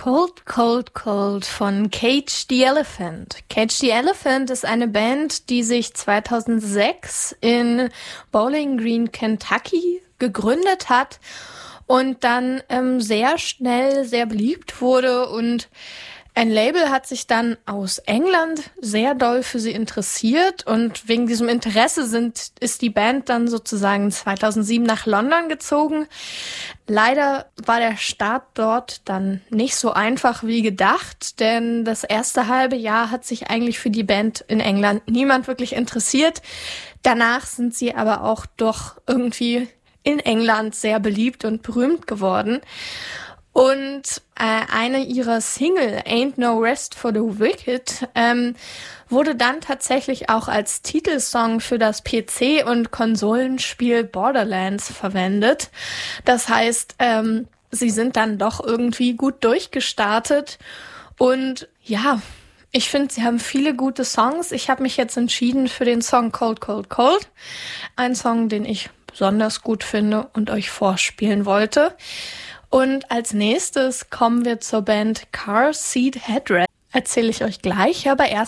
Cold, Cold, Cold von Cage the Elephant. Cage the Elephant ist eine Band, die sich 2006 in Bowling Green, Kentucky gegründet hat und dann sehr schnell sehr beliebt wurde, und ein Label hat sich dann aus England sehr doll für sie interessiert, und wegen diesem Interesse ist die Band dann sozusagen 2007 nach London gezogen. Leider war der Start dort dann nicht so einfach wie gedacht, denn das erste halbe Jahr hat sich eigentlich für die Band in England niemand wirklich interessiert. Danach sind sie aber auch doch irgendwie in England sehr beliebt und berühmt geworden. Und eine ihrer Single, Ain't No Rest for the Wicked, wurde dann tatsächlich auch als Titelsong für das PC- und Konsolenspiel Borderlands verwendet. Das heißt, sie sind dann doch irgendwie gut durchgestartet. Und ja, ich finde, sie haben viele gute Songs. Ich habe mich jetzt entschieden für den Song Cold, Cold, Cold. Ein Song, den ich besonders gut finde und euch vorspielen wollte. Und als nächstes kommen wir zur Band Car Seat Headrest. Erzähle ich euch gleich, aber erst